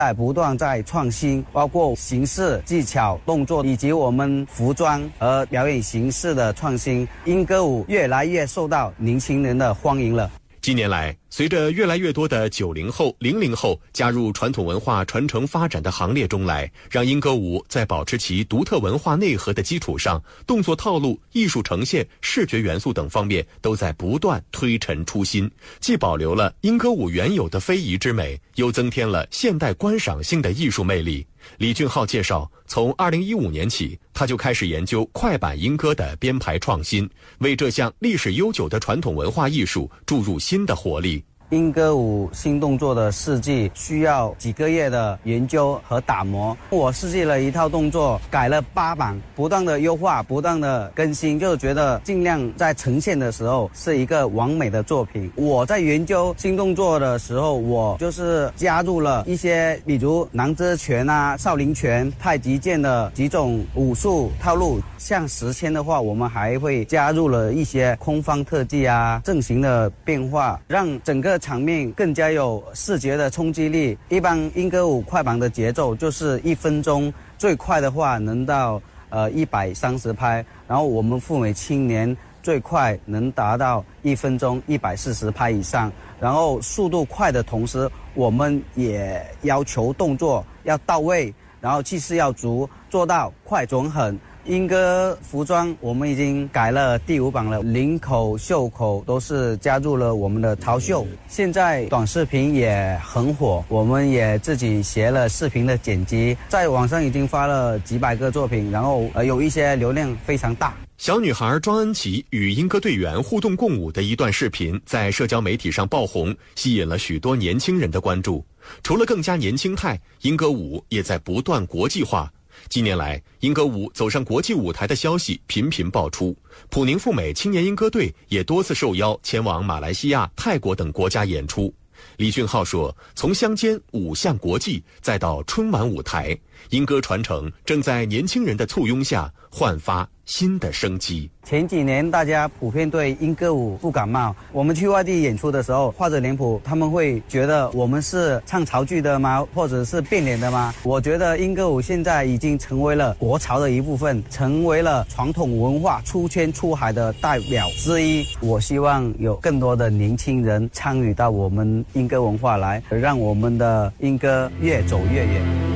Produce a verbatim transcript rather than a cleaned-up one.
在不断在创新，包括形式、技巧、动作以及我们服装和表演形式的创新，莺歌舞越来越受到年轻人的欢迎了。 近年来，随着越来越多的九零后、零零后加入传统文化传承发展的行列中来，让莺歌舞在保持其独特文化内核的基础上，动作套路、艺术呈现、视觉元素等方面都在不断推陈出新，既保留了莺歌舞原有的非遗之美，又增添了现代观赏性的艺术魅力。李俊浩介绍，从二零一五年起，他就开始研究快板莺歌的编排创新，为这项历史悠久的传统文化艺术注入新的活力。 莺歌舞新动作的设计需要几个月的研究和打磨，我设计了一套动作，改了八版，不断的优化，不断的更新，就觉得尽量在呈现的时候是一个完美的作品。我在研究新动作的时候，我就是加入了一些比如南遮拳啊、少林拳、太极剑的几种武术套路。像时迁的话，我们还会加入了一些空翻特技啊、阵型的变化，让整个场面更加有视觉的冲击力。一般莺歌舞快板的节奏就是一分钟，最快的话能到呃一百三十拍，然后我们赴美青年最快能达到一分钟一百四十拍以上。然后速度快的同时，我们也要求动作要到位，然后气势要足，做到快准狠。莺歌服装我们已经改了第五版了，领口、袖口都是加入了我们的潮绣。现在短视频也很火，我们也自己学了视频的剪辑，在网上已经发了几百个作品，然后呃有一些流量非常大。 小女孩庄恩琪与莺歌队员互动共舞的一段视频在社交媒体上爆红，吸引了许多年轻人的关注。除了更加年轻态，莺歌舞也在不断国际化。近年来，莺歌舞走上国际舞台的消息频频爆出，普宁赴美青年莺歌队也多次受邀前往马来西亚、泰国等国家演出。李俊浩说，从乡间舞向国际，再到春晚舞台，莺歌传承正在年轻人的簇拥下焕发新的生机。 前几年大家普遍对莺歌舞不感冒，我们去外地演出的时候，画着脸谱，他们会觉得我们是唱潮剧的吗？或者是变脸的吗？我觉得莺歌舞现在已经成为了国潮的一部分，成为了传统文化出圈出海的代表之一。我希望有更多的年轻人参与到我们莺歌文化来，让我们的莺歌越走越远。